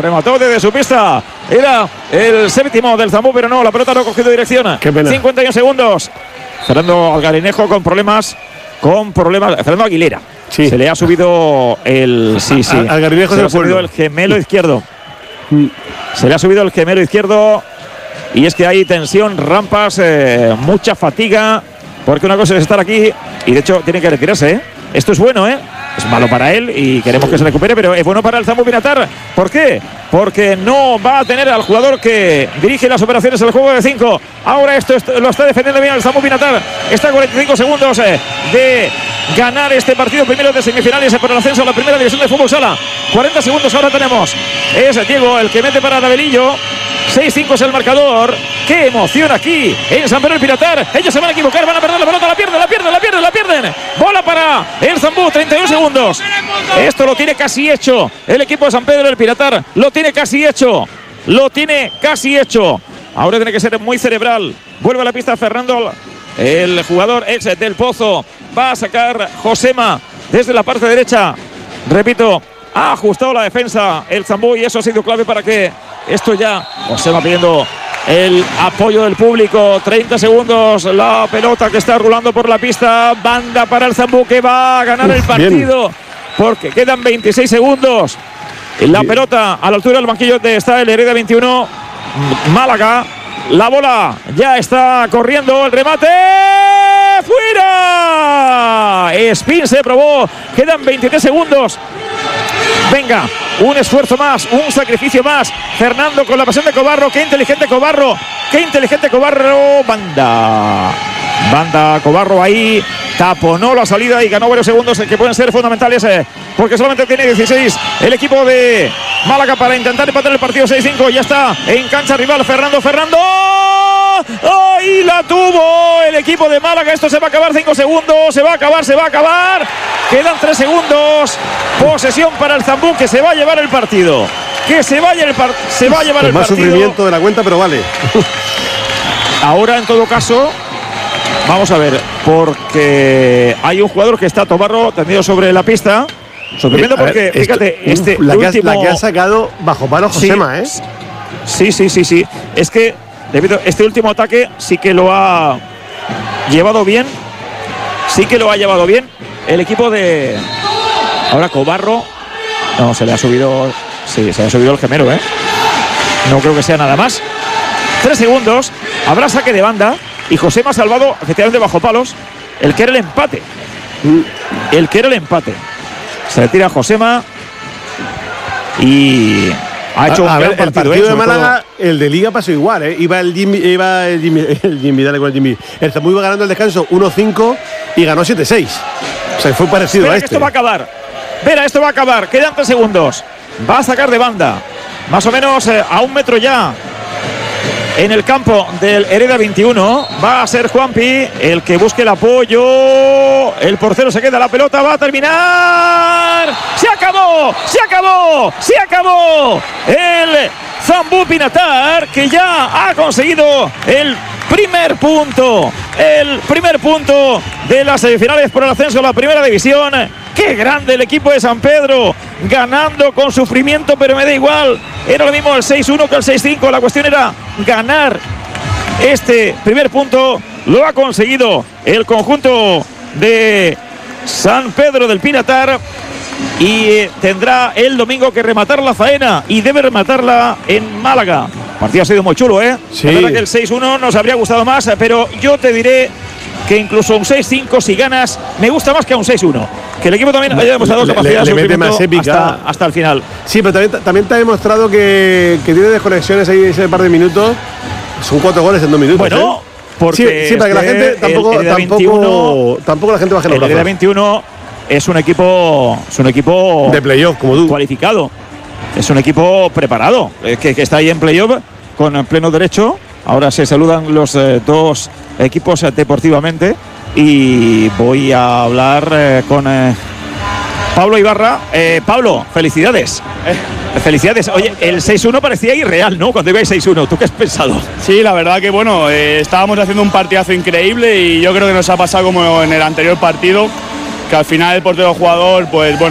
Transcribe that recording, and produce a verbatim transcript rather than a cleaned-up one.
remató desde su pista. Era el séptimo del Zambú, pero no, la pelota no ha cogido dirección. Qué pena. cincuenta y uno segundos. Fernando Algarinejo con problemas, con problemas. Fernando Aguilera. Sí. Se le ha subido el. Sí, sí. Algarinejo se le ha del subido pueblo. el gemelo izquierdo. Se le ha subido el gemelo izquierdo. Y es que hay tensión, rampas, eh, mucha fatiga. Porque una cosa es estar aquí y de hecho tiene que retirarse, ¿eh? Esto es bueno, ¿eh? Es malo para él y queremos que se recupere, pero es bueno para el Zambú Pinatar. ¿Por qué? Porque no va a tener al jugador que dirige las operaciones del juego de cinco. Ahora esto, esto lo está defendiendo bien el Zambú Pinatar. Está a cuarenta y cinco segundos eh, de ganar este partido primero de semifinales por el ascenso a la primera división de fútbol sala. cuarenta segundos ahora tenemos. Es Diego el que mete para Navelillo. seis cinco es el marcador. ¡Qué emoción aquí en San Pedro del Pinatar! Ellos se van a equivocar, van a perder la pelota, la pierden, la pierden, la pierden, la pierden. Bola para el Zambú, treinta y uno segundos. Esto lo tiene casi hecho el equipo de San Pedro del Pinatar. Lo tiene casi hecho. Lo tiene casi hecho. Ahora tiene que ser muy cerebral. Vuelve a la pista Fernando, el jugador ex del Pozo. Va a sacar Josema desde la parte derecha. Repito, ha ajustado la defensa el Zambú y eso ha sido clave para que esto ya. Josema pidiendo el apoyo del público. treinta segundos. La pelota que está rulando por la pista. Banda para el Zambú que va a ganar Uf, el partido. Bien. Porque quedan veintiséis segundos. La bien. Pelota a la altura del banquillo de está el Hereda veintiuno. Málaga. La bola ya está corriendo. El remate. ¡Fuera! Spin se probó. Quedan veintitrés segundos. Venga, un esfuerzo más, un sacrificio más. Fernando con la pasión de Cobarro. Qué inteligente Cobarro. Qué inteligente Cobarro. Banda. Banda Cobarro ahí. Taponó la salida y ganó varios segundos que pueden ser fundamentales. Eh, porque solamente tiene dieciséis el equipo de Málaga para intentar empatar el partido seis cinco. Ya está en cancha rival Fernando. Fernando. ¡Ahí la tuvo el equipo de Málaga! Esto se va a acabar, cinco segundos. Se va a acabar, se va a acabar. Quedan tres segundos. Posesión para el Zambú que se va a llevar el partido. Que se vaya el par se va a llevar Con el más partido. Más sufrimiento de la cuenta, pero vale. Ahora, en todo caso, vamos a ver, porque hay un jugador que está Tobarro tendido sobre la pista. Sorprendiendo porque, ver, fíjate, esto, este la, que último... ha, la que ha sacado bajo palo Josema, ¿eh? Sí, sí, sí, sí. Es que, debido a este último ataque, sí que lo ha llevado bien. Sí que lo ha llevado bien el equipo de... Ahora Cobarro. No, se le ha subido... Sí, se le ha subido el gemelo, ¿eh? No creo que sea nada más. Tres segundos. Habrá saque de banda. Y Josema ha salvado, efectivamente, bajo palos, el que era el empate. El que era el empate. Se retira Josema. Y... Ha hecho a, un a gran ver, partido, el partido ¿eh? de Málaga, todo... el de Liga pasó igual, ¿eh? Iba el Jimmy, iba el Jimmy, el Jimmy, dale con el Jimmy. El Zambú iba ganando el descanso uno cinco y ganó siete seis. O sea, fue parecido Espera a que este. Esto va a acabar. Verá, esto va a acabar. Quedan tres segundos. Va a sacar de banda. Más o menos eh, a un metro ya. En el campo del Hereda veintiuno. Va a ser Juanpi el que busque el apoyo. El portero se queda la pelota. Va a terminar. ¡Se acabó! ¡Se acabó! ¡Se acabó! El Zambú Pinatar que ya ha conseguido el primer punto. El primer punto de las semifinales por el ascenso a la primera división. ¡Qué grande el equipo de San Pedro! Ganando con sufrimiento, pero me da igual. Era lo mismo el seis uno que el seis cinco. La cuestión era ganar este primer punto. Lo ha conseguido el conjunto de San Pedro del Pinatar. Y tendrá el domingo que rematar la faena. Y debe rematarla en Málaga. El partido ha sido muy chulo, ¿eh? Sí. La verdad que el seis uno nos habría gustado más, pero yo te diré que incluso un seis cinco, si ganas, me gusta más que un seis uno. Que el equipo también haya demostrado le, capacidad le, de le más épica. Hasta, hasta el final. Sí, pero también, también te ha demostrado que, que tiene desconexiones ahí ese par de minutos. Son cuatro goles en dos minutos. Bueno, ¿eh? porque sí, sí, para que la gente tampoco, el, el tampoco, veintiuno, tampoco la gente baje los brazos. El Hereda veintiuno es un equipo, es un equipo de playoff, como tú. Cualificado. Es un equipo preparado, que, que está ahí en playoff con pleno derecho. Ahora se saludan los eh, dos equipos eh, deportivamente. Y voy a hablar eh, con eh, Pablo Ibarra. Eh, Pablo, felicidades. Eh, felicidades. Oye, el seis uno parecía irreal, ¿no? Cuando ibais seis uno. ¿Tú qué has pensado? Sí, la verdad que bueno, eh, estábamos haciendo un partidazo increíble y yo creo que nos ha pasado como en el anterior partido, que al final el portero jugador, pues bueno.